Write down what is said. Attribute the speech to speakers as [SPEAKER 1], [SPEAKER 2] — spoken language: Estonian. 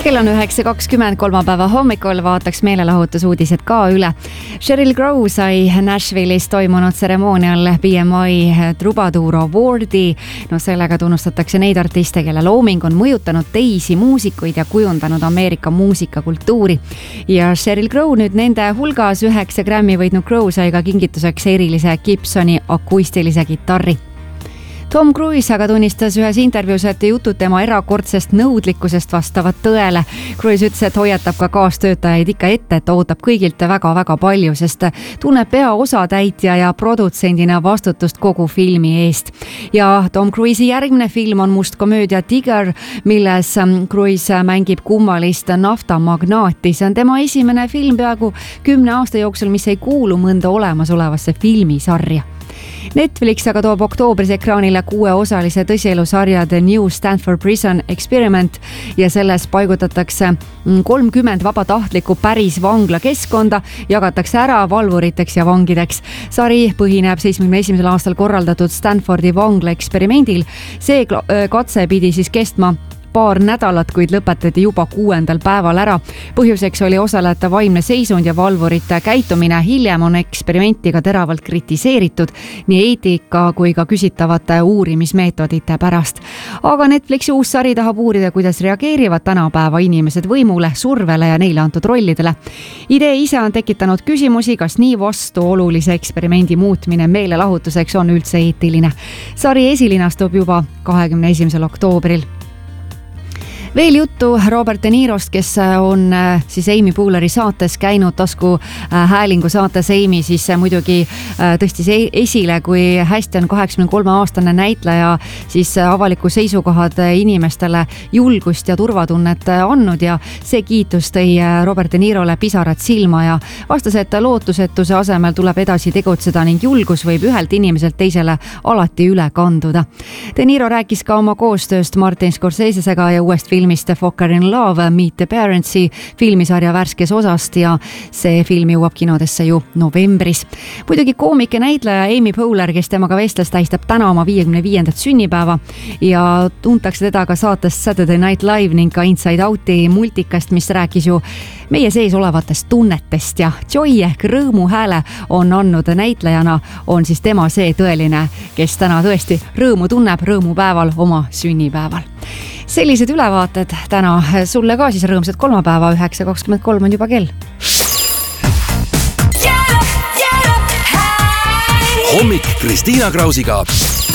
[SPEAKER 1] Kell on 9.20 kolmapäeva hommikul, vaataks meelelahutusuudised ka üle. Sheryl Crow sai Nashville'is toimunud tseremoonial BMI Troubadour Awardi. Sellega tunnustatakse neid artiste, kelle looming on mõjutanud teisi muusikuid ja kujundanud Ameerika muusikakultuuri. Ja Sheryl Crow nüüd nende hulgas 9 Grammy võitnud Crow sai ka kingituseks erilise Gibsoni akustilise kitarri. Tom Cruise aga tunnistas ühes intervjuus, et jutud tema erakordsest nõudlikkusest vastavad tõele. Cruise ütles, et hoiatab ka kaastöötajaid ikka ette, et ootab kõigilt väga-väga palju, sest tunneb pea osatäitja ja produtsendina vastutust kogu filmi eest. Ja Tom Cruise'i järgmine film on mustkomöödia Tiger, milles Cruise mängib kummalist naftamagnaati. See on tema esimene film peaaegu 10 aasta jooksul, mis ei kuulu mõnda olemasolevasse filmisarja. Netflix aga toob oktoobris ekraanile 6-osalise tõsielusarja The New Stanford Prison Experiment ja selles paigutatakse 30 vabatahtlikku päris vangla keskkonda, jagatakse ära valvuriteks ja vangideks. Sari põhineb 71. aastal korraldatud Stanfordi vangla eksperimendil. See katse pidi siis kestma paar nädalat, kuid lõpetati juba 6. päeval ära. Põhjuseks oli osalejate vaimne seisund ja valvurite käitumine. Hiljem on eksperimenti ka teravalt kritiseeritud nii eetika kui ka küsitavate uurimismeetodite pärast. Aga Netflixi uus sari tahab uurida, kuidas reageerivad tänapäeva inimesed võimule, survele ja neile antud rollidele. Idee ise on tekitanud küsimusi, kas nii vastuolulise eksperimendi muutmine meelelahutuseks on üldse eetiline. Sari esilinastub juba 21. oktoobril. Veel juttu Robert De Nirost, kes on siis Amy Poehleri saates käinud tasku häälingu saates. Amy siis muidugi tõstis esile, kui hästi on 83-aastane näitleja siis avaliku seisukohad inimestele julgust ja turvatunnet andnud ja see kiitus tõi Robert De Nirole pisarad silma ja vastas, et lootusetuse asemel tuleb edasi tegutseda ning julgus võib ühelt inimeselt teisele alati üle kanduda. De Niro rääkis ka oma koostööst Martin Scorsesega ja uuest filmist Fokker in Love, Meet the Parents'i filmisarja värskes osast ja see film jõuab kinodesse ju novembris. Muidugi koomik ja näitleja Amy Poehler, kes temaga vestles, tähistab täna oma 55. sünnipäeva ja tuntakse teda ka saatest Saturday Night Live ning ka Inside Out'i multikast, mis rääkis ju meie sees olevatest tunnetest ja joy ehk rõõmu hääle on andnud näitlejana, on siis tema see tõeline, kes täna tõesti rõõmu tunneb rõõmupäeval oma sünnipäeval. Sellised ülevaated täna sulle ka siis rõõmsat kolmapäeva, 9.23 on juba kell.
[SPEAKER 2] Hommik Kristiina Krausiga.